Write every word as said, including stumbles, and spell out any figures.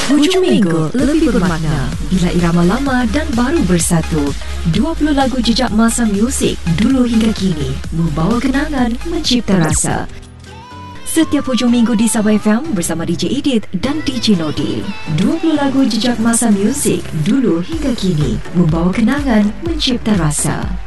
Hujung minggu lebih bermakna bila irama lama dan baru bersatu. dua puluh lagu jejak masa muzik dulu hingga kini membawa kenangan, mencipta rasa. Setiap hujung minggu di Sabah F M bersama D J Edith dan D J Nodil. dua puluh lagu jejak masa muzik dulu hingga kini membawa kenangan, mencipta rasa.